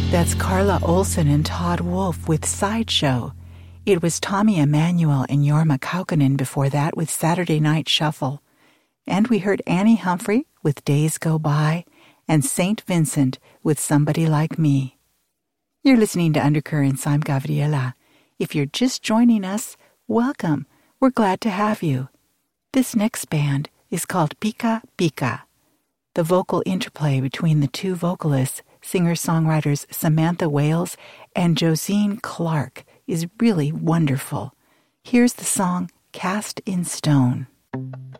That's Carla Olson and Todd Wolfe with Sideshow. It was Tommy Emmanuel and Jorma Kaukonen before that with Saturday Night Shuffle. And we heard Annie Humphrey with Days Go By and St. Vincent with Somebody Like Me. You're listening to Undercurrents. I'm Gabriela. If you're just joining us, welcome. We're glad to have you. This next band is called Pika Pika. The vocal interplay between the two vocalists, singer-songwriters Samantha Wales and Josine Clark, is really wonderful. Here's the song Cast in Stone.